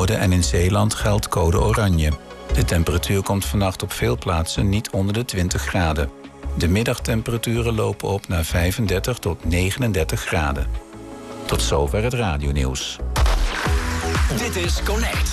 noorden en in Zeeland geldt code oranje. De temperatuur komt vannacht op veel plaatsen niet onder de 20 graden. De middagtemperaturen lopen op naar 35 tot 39 graden. Tot zover het radionieuws. Dit is Connect.